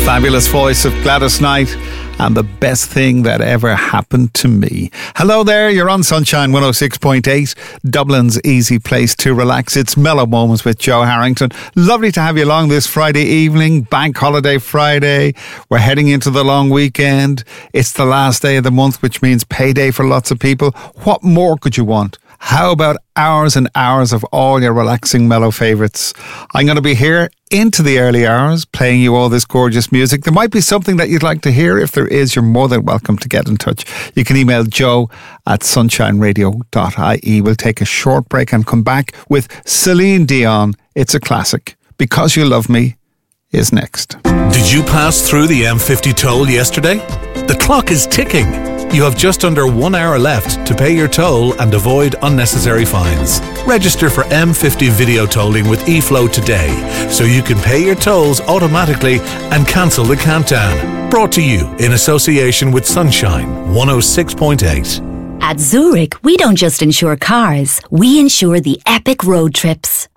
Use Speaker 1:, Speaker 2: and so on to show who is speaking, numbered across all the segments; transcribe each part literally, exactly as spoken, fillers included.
Speaker 1: Fabulous voice of Gladys Knight and the best thing that ever happened to me. Hello there, you're on Sunshine one oh six point eight, Dublin's easy place to relax. It's Mellow Moments with Joe Harrington. Lovely to have you along this Friday evening, Bank Holiday Friday. We're heading into the long weekend. It's the last day of the month, which means payday for lots of people. What more could you want? How about hours and hours of all your relaxing mellow favourites? I'm going to be here into the early hours playing you all this gorgeous music. There might be something that you'd like to hear. If there is, you're more than welcome to get in touch. You can email joe at sunshine radio dot I E. We'll take a short break and come back with Celine Dion. It's a classic. Because You Love Me is next.
Speaker 2: Did you pass through the M fifty toll yesterday? The clock is ticking. You have just under one hour left to pay your toll and avoid unnecessary fines. Register for M fifty video tolling with eFlow today so you can pay your tolls automatically and cancel the countdown. Brought to you in association with Sunshine one oh six point eight.
Speaker 3: At Zurich, we don't just insure cars, we insure the epic road trips.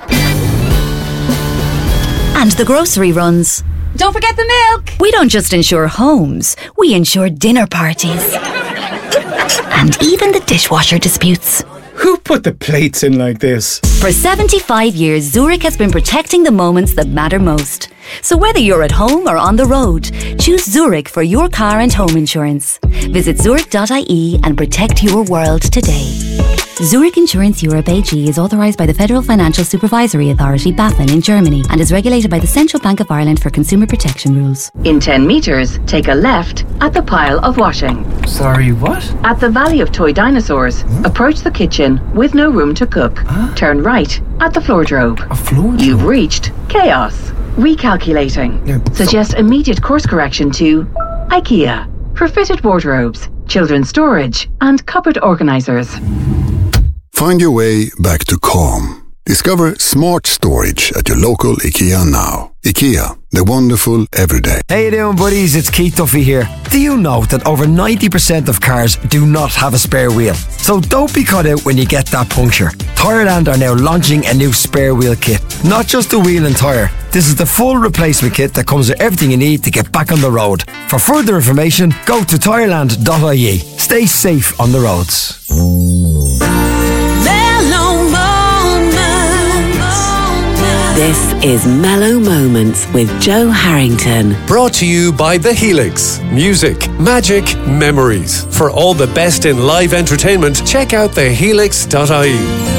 Speaker 3: And the grocery runs.
Speaker 4: Don't forget the milk!
Speaker 3: We don't just insure homes, we insure dinner parties. And even the dishwasher disputes.
Speaker 5: Who put the plates in like this?
Speaker 3: For seventy-five years, Zurich has been protecting the moments that matter most. So whether you're at home or on the road, choose Zurich for your car and home insurance. Visit zurich dot I E and protect your world today. Zurich Insurance Europe A G is authorised by the Federal Financial Supervisory Authority, BaFin, in Germany and is regulated by the Central Bank of Ireland for consumer protection rules.
Speaker 6: In ten metres, take a left at the pile of washing.
Speaker 5: Sorry, what?
Speaker 6: At the Valley of Toy Dinosaurs, hmm? Approach the kitchen with no room to cook. Huh? Turn right at the floordrobe.
Speaker 5: A floordrobe?
Speaker 6: You've reached chaos. Recalculating.
Speaker 5: Yeah,
Speaker 6: Suggest
Speaker 5: so-
Speaker 6: immediate course correction to IKEA for fitted wardrobes, children's storage and cupboard organisers.
Speaker 7: Find your way back to calm. Discover smart storage at your local IKEA now. IKEA, the wonderful everyday.
Speaker 8: How you doing, buddies? It's Keith Duffy here. Do you know that over ninety percent of cars do not have a spare wheel? So don't be caught out when you get that puncture. Tyreland are now launching a new spare wheel kit. Not just the wheel and tyre. This is the full replacement kit that comes with everything you need to get back on the road. For further information, go to tyreland dot I E. Stay safe on the roads.
Speaker 9: This is Mellow Moments with Joe Harrington.
Speaker 10: Brought to you by The Helix. Music, magic, memories. For all the best in live entertainment, check out the helix dot I E.